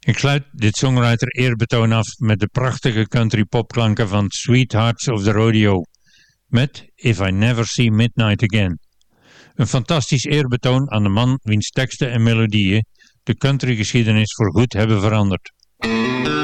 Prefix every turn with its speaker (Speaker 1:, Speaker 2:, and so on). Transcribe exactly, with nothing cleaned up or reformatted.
Speaker 1: Ik sluit dit songwriter eerbetoon af met de prachtige country popklanken van Sweethearts of the Rodeo met If I Never See Midnight Again. Een fantastisch eerbetoon aan de man wiens teksten en melodieën de countrygeschiedenis voorgoed hebben veranderd.